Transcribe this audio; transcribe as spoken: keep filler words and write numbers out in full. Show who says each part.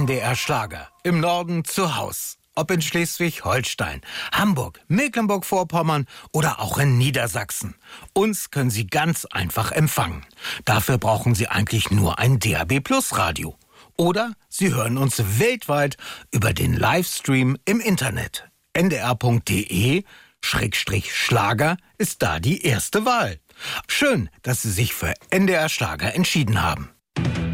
Speaker 1: D R Schlager. Im Norden zu Haus. Ob in Schleswig-Holstein, Hamburg, Mecklenburg-Vorpommern oder auch in Niedersachsen. Uns können Sie ganz einfach empfangen. Dafür brauchen Sie eigentlich nur ein D A B Plus Radio. Oder Sie hören uns weltweit über den Livestream im Internet. N D R punkt D E Schrägstrich Schlager ist da die erste Wahl. Schön, dass Sie sich für N D R Schlager entschieden haben.